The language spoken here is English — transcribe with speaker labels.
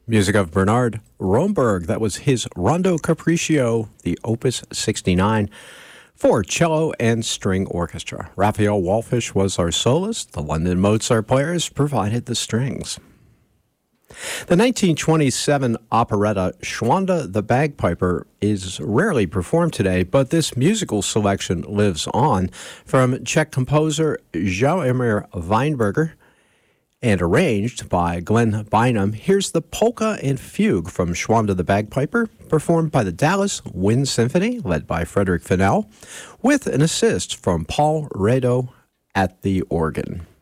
Speaker 1: Music of Bernard Romberg. That was his Rondo Capriccio, the Opus 69, for cello and string orchestra. Raphael Wallfisch was our soloist. The London Mozart Players provided the strings. The 1927 operetta Schwanda the Bagpiper is rarely performed today, but this musical selection lives on from Czech composer Jaromír Weinberger and arranged by Glenn Bynum. Here's the polka and fugue from Schwanda the Bagpiper, performed by the Dallas Wind Symphony, led by Frederick Fennell, with an assist from Paul Rado at the organ.